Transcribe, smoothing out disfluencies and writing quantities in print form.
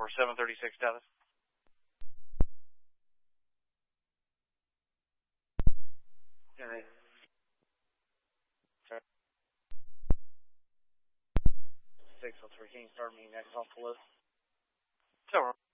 for 736 status. Alright. 603, can you start me next off the list? Sure.